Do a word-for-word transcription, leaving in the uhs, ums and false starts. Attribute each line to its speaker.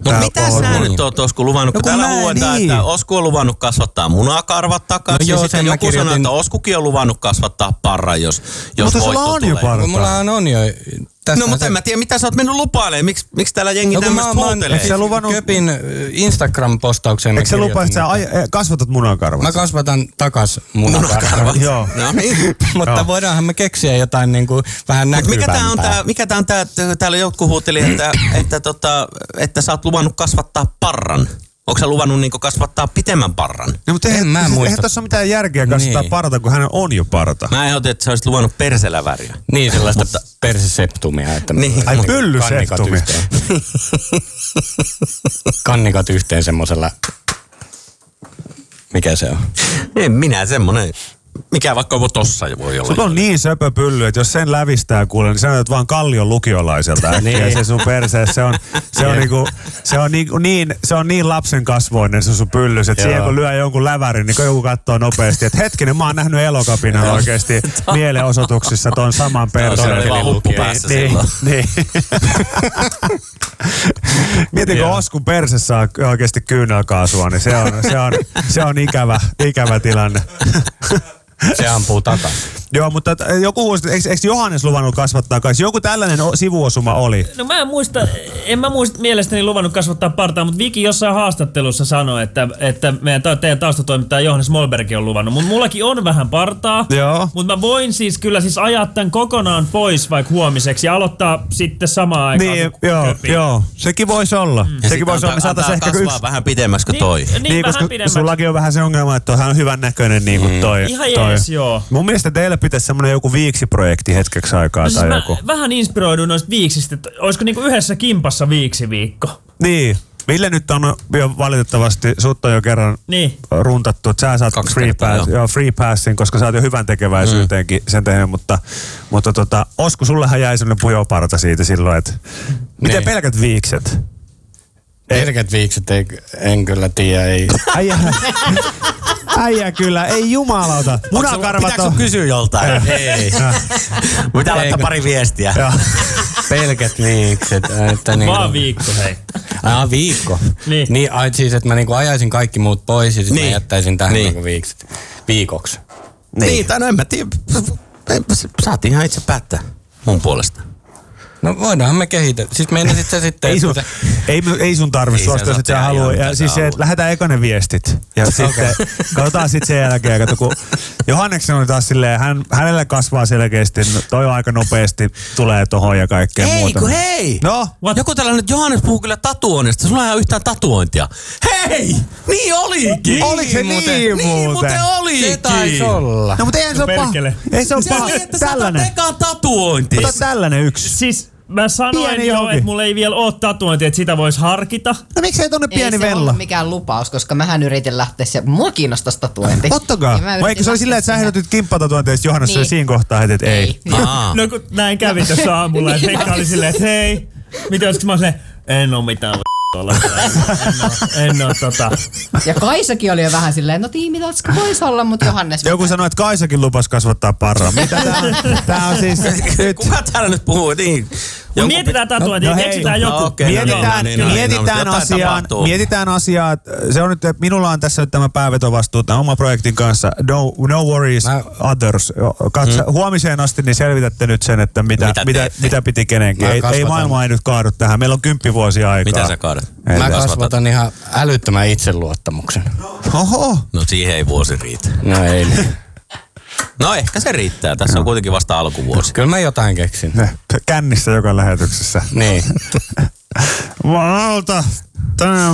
Speaker 1: Mutta mitä sä nyt oot, Osku, luvannut? No, kun täällä huudetaan, niin. että Osku on luvannut kasvattaa munakarvat takaisin. No, joo, sitten joku kirjoitin... sanoo, että Oskukin on luvannut kasvattaa parran, jos, jos voitto tulee.
Speaker 2: Mutta sulla on jo parta.
Speaker 3: Mullahan on jo.
Speaker 1: No, mutta se... en mä tiedä, mitä sä oot mennyt lupailemaan. Miks, miksi täällä jengi no, tämmöistä huutelee?
Speaker 3: Eikö sä luvannut... Köpin Instagram-postaukseen.
Speaker 2: Eikö sä lupaa, että sä aj- kasvatat munakarvat?
Speaker 3: Mä kasvatan takas munakarvat.
Speaker 2: Joo.
Speaker 1: No niin.
Speaker 3: Mutta voidaanhan me keksiä jotain niinku vähän näkyvämpää.
Speaker 1: Mikä tää on tää, mikä tää on tää, täällä jotkut huuteli, että, että, tota, että sä oot luvannut kasvattaa parran. Onko sä luvannut niinku kasvattaa pitemmän parran?
Speaker 2: No, mutta eihän, siis, eihän tässä ole mitään järkeä kasvattaa niin. parta, kun hän on jo parta.
Speaker 1: Mä ehdotin, että sä olisit luvannut perseläväriä.
Speaker 3: Niin, sellaista mutta... perseseptumia. Että
Speaker 1: niin.
Speaker 2: Ai pyllyseptumia.
Speaker 3: Kannikat yhteen semmosella... Mikä se on?
Speaker 1: En minä semmonen... Mikä vaikka on tossa voi olla.
Speaker 2: Sulla on niin söpö pylly, että jos sen lävistää kuule, niin sä näytät vaan Kallion lukiolaiselta äkkiä. niin. Se sun perseessä, se on, se on, niinku, se on niinku niin, se on niin lapsen kasvoinen se sun pyllys, että siihen kun lyö jonkun lävärin, niin joku katsoo nopeasti, että hetkinen, mä oon nähnyt Elokapinan oikeesti mielenosoituksissa ton saman perseen.
Speaker 1: Se oli vaan huppu päässä
Speaker 2: niin,
Speaker 1: silloin.
Speaker 2: Niin. Mietin, kun Oskun perse saa oikeesti kyynelkaasua, niin se on, se on, se on ikävä, ikävä tilanne.
Speaker 3: Se ampuu takas.
Speaker 2: Joo, mutta joku huusi, eikö, eikö Johannes luvannut kasvattaa kai? Joku tällainen sivuosuma oli.
Speaker 4: No mä en muista, en mä muista mielestäni luvannut kasvattaa partaa, mutta Viki jossain haastattelussa sanoi, että, että meidän, teidän taustatoimittaja Johannes Molberg on luvannut. Mutta mullakin on vähän partaa,
Speaker 2: joo.
Speaker 4: Mutta mä voin siis kyllä siis ajaa tämän kokonaan pois vaikka huomiseksi ja aloittaa sitten samaan aikaan.
Speaker 2: Niin, joo,
Speaker 4: köpi.
Speaker 2: joo, sekin voisi olla.
Speaker 1: Ja
Speaker 2: sekin voisi olla, me saatais ehkä
Speaker 1: kasvaa
Speaker 2: yksi...
Speaker 1: vähän pidemmäksi kuin toi.
Speaker 4: Niin, niin,
Speaker 2: niin koska
Speaker 4: pidemmäksi.
Speaker 2: Sullakin on vähän se ongelma, että toihan on hyvän näköinen niin kuin toi.
Speaker 4: Ihan
Speaker 2: toi.
Speaker 4: jees, joo.
Speaker 2: Mun mielestä teillä pitäisi semmoinen joku viiksiprojekti hetkeksi aikaa
Speaker 4: no siis
Speaker 2: tai
Speaker 4: mä
Speaker 2: joku.
Speaker 4: vähän inspiroiduin noista viiksistä, että olisiko niinku yhdessä kimpassa viiksiviikko?
Speaker 2: Niin. Ville nyt on jo valitettavasti, sut on jo kerran
Speaker 4: niin.
Speaker 2: runtattu, että sä saat free, kertaa, pass, joo, free passin, koska sä oot jo hyvän tekeväisyyteenkin mm. sen tehnyt, mutta, mutta tota, Osku, sullehan jäi semmoinen pujoparta siitä silloin, että miten niin. pelkät viikset?
Speaker 3: Pelkät viikset ei, en kyllä tiedä, ei.
Speaker 2: Äijä, äijä kyllä, ei jumalauta. Munakarvat
Speaker 1: pitääkö sun kysyä joltain? Ei. Pitää laittaa pari viestiä.
Speaker 3: Pelkät viikset. Että niinku...
Speaker 4: Vaan viikko, hei.
Speaker 3: Ah, viikko.
Speaker 4: Niin.
Speaker 3: Niin, ai siis, että mä niinku ajaisin kaikki muut pois ja sitten niin. mä jättäisin tähän niin. niinku viikset. Viikoksi.
Speaker 1: Niin, niin tai no en mä tiedä. Saat ihan itse päättää mun puolesta.
Speaker 3: No voidaanhan me kehitä. Siis meinasit sä sitten...
Speaker 2: Ei sun,
Speaker 3: se...
Speaker 2: ei, ei sun tarvitse suostua, että sä haluaa. Ja siis se, että lähdetään eka ne viestit. Ja okay. sitten katsotaan sitten sen jälkeen. Kato, kun Johanneksen oli taas silleen, hän, hänelle kasvaa selkeästi. Toi on aika nopeasti tulee tohon ja kaikkea
Speaker 1: hei,
Speaker 2: muuta.
Speaker 1: Kun hei!
Speaker 2: No?
Speaker 1: What? Joku tällainen, että Johannes puhuu kyllä tatuoinnista. Sulla ei ole yhtään tatuointia. Hei! Niin olikin!
Speaker 2: Oliko se
Speaker 1: muuten?
Speaker 2: niin muuten?
Speaker 1: Niin muuten olikin!
Speaker 3: Se taisi olla.
Speaker 2: No mutta eihän se ole paha. Ei se ole paha. Tällainen.
Speaker 1: Sä otat ekaan tatuointi.
Speaker 2: Ota tällainen yksi.
Speaker 4: Siis... Mä sanoin pieni jo, että mulla ei vielä ole tatuointia, että sitä vois harkita.
Speaker 2: No miksei tonne pieni
Speaker 5: ei
Speaker 2: vella?
Speaker 5: Ei se ollut mikään lupaus, koska mähän yritin lähteä se. Mua kiinnostais tatuointi.
Speaker 2: Ottakaa. Vai eikö se oli silleen, että sä ehdotit kimppatatuointia, ja Johannes niin. oli siinä kohtaa heti, että ei.
Speaker 5: ei.
Speaker 4: No kun näin kävi tässä aamulla, että Pekka oli silleen, että hei. Mitä olisiko mä silleen, en oo mitään tuolla. En oo tota.
Speaker 5: Ja Kaisakin oli jo vähän silleen, no tiimitatsko vois olla, mutta Johannes...
Speaker 2: Joku sanoi, että Kaisakin lupas kasvattaa parraa. Mitä tää on? Tää on siis...
Speaker 1: Kuka täällä nyt puhuu? Niin.
Speaker 4: Jonkun... Mietitään tatuointia, no, no keksitään joku.
Speaker 1: No, okay,
Speaker 2: mietitään,
Speaker 1: no, no,
Speaker 2: mietitään,
Speaker 1: no,
Speaker 2: asiaan, mietitään asiaa. Se on nyt, minulla on tässä nyt tämä päävetovastuu tämän oma projektin kanssa. No, no worries Mä... others. Katso, hmm. Huomiseen asti niin selvitätte nyt sen, että mitä, mitä, mitä, mitä piti kenenkin. Ei, ei maailma ei nyt kaadu tähän. Meillä on kymppivuosia aikaa.
Speaker 1: Mitä sä kaadat?
Speaker 3: Mä kasvatan, kasvatan ihan älyttömän itseluottamuksen.
Speaker 2: Oho.
Speaker 1: No siihen ei vuosi riitä.
Speaker 3: No ei niin.
Speaker 1: No ehkä se riittää. Tässä on kuitenkin vasta alkuvuosi.
Speaker 3: Kyllä mä jotain keksin.
Speaker 2: Kännissä joka lähetyksessä.
Speaker 3: Niin.
Speaker 2: Valta. Tänään